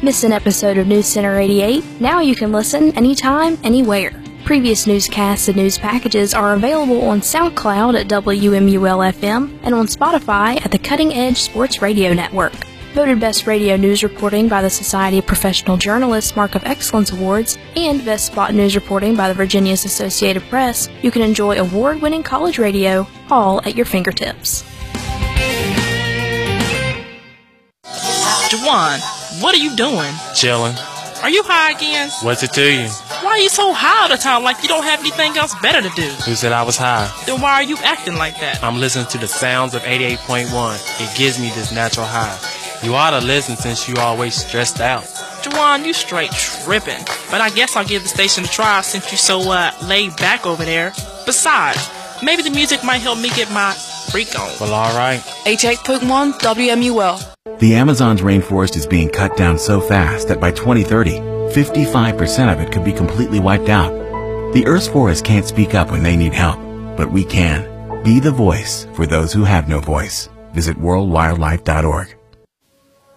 Miss an episode of News Center 88? Now you can listen anytime, anywhere. Previous newscasts and news packages are available on SoundCloud at WMUL-FM and on Spotify at the Cutting Edge Sports Radio Network. Voted Best Radio News Reporting by the Society of Professional Journalists Mark of Excellence Awards and Best Spot News Reporting by the Virginia's Associated Press, you can enjoy award-winning college radio all at your fingertips. Juwan, what are you doing? Chilling. Are you high again? What's it to you? Why are you so high all the time like you don't have anything else better to do? Who said I was high? Then why are you acting like that? I'm listening to the sounds of 88.1. It gives me this natural high. You ought to listen since you always stressed out. Juwan, you straight tripping. But I guess I'll give the station a try since you're so laid back over there. Besides, maybe the music might help me get my freak on. Well, all right. 88.1 WMUL. The Amazon's rainforest is being cut down so fast that by 2030, 55% of it could be completely wiped out. The Earth's forests can't speak up when they need help, but we can. Be the voice for those who have no voice. Visit worldwildlife.org.